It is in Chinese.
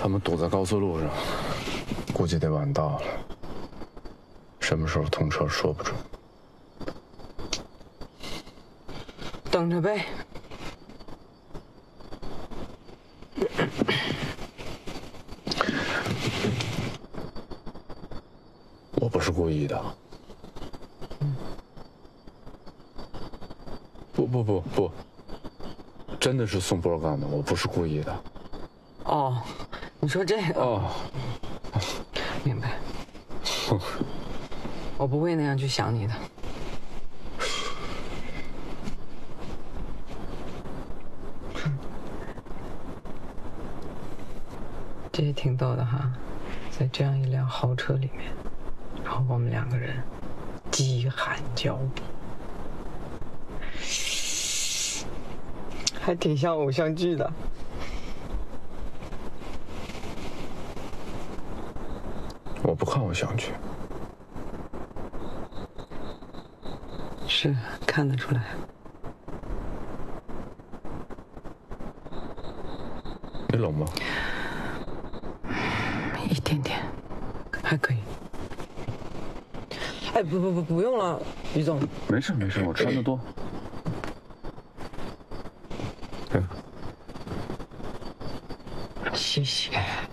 他们堵在高速路上，估计得晚到了。什么时候通车说不准。 等着呗。 我不是故意的。不，真的是宋波干的，我不是故意的。 哦，你说这个？ 哦， 明白。我不会那样去想你的。这也挺逗的哈，在这样一辆豪车里面，然后我们两个人饥寒交迫，还挺像偶像剧的。 我不看偶像剧。 是看得出来。 你冷吗？ 一点点，还可以。哎，不用了，于总。 没事，我穿得多。 谢谢。